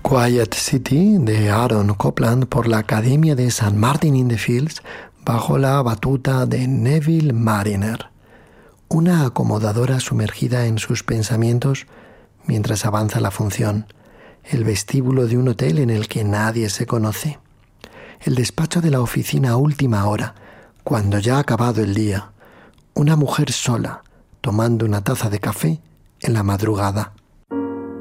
Quiet City de Aaron Copland por la Academia de St. Martin in the Fields bajo la batuta de Neville Mariner, una acomodadora sumergida en sus pensamientos mientras avanza la función, el vestíbulo de un hotel en el que nadie se conoce, el despacho de la oficina a última hora, cuando ya ha acabado el día, una mujer sola tomando una taza de café en la madrugada.